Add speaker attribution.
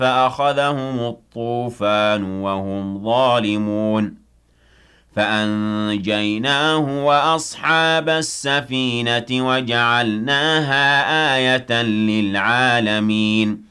Speaker 1: فأخذهم الطوفان وهم ظالمون فأنجيناه وأصحاب السفينة وجعلناها آية للعالمين